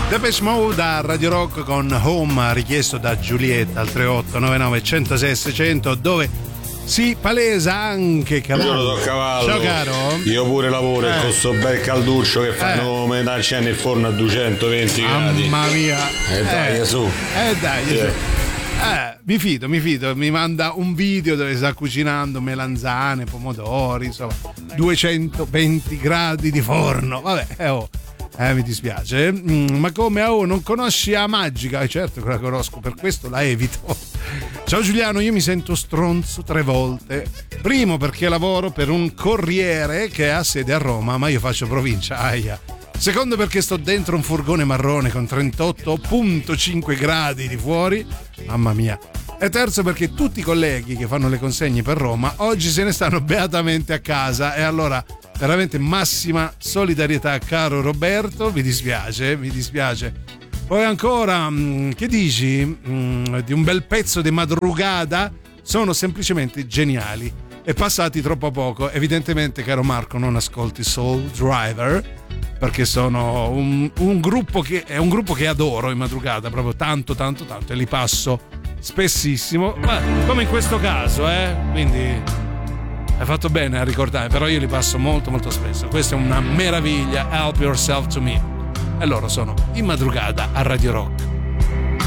Depeche Mode a Radio Rock con Home, richiesto da Giulietta al 3899 106 600, dove si palesa anche Cavallo. Cavallo. Ciao caro. Io pure lavoro con questo bel calduccio che fanno metà nel forno a 220 gradi. Mamma mia. Dai su. Dai su. Mi fido, mi manda un video dove sta cucinando melanzane, pomodori, insomma, 220 gradi di forno. Vabbè, mi dispiace. Ma come? Non conosci la magica? Certo che la conosco, per questo la evito. Ciao Giuliano, io mi sento stronzo 3 volte. Primo perché lavoro per un corriere che ha sede a Roma, ma io faccio provincia, aia. Secondo perché sto dentro un furgone marrone con 38,5 gradi di fuori. Mamma mia. E terzo perché tutti i colleghi che fanno le consegne per Roma oggi se ne stanno beatamente a casa. E allora veramente massima solidarietà, caro Roberto. Mi dispiace. Poi ancora, che dici di un bel pezzo di madrugada? Sono semplicemente geniali e passati troppo poco. Evidentemente, caro Marco, non ascolti Soul Driver, perché sono un gruppo che adoro in madrugata, proprio tanto, e li passo spessissimo, ma come in questo caso, quindi hai fatto bene a ricordare, però io li passo molto spesso. Questa è una meraviglia, Help Yourself to Me, e loro sono in madrugada a Radio Rock.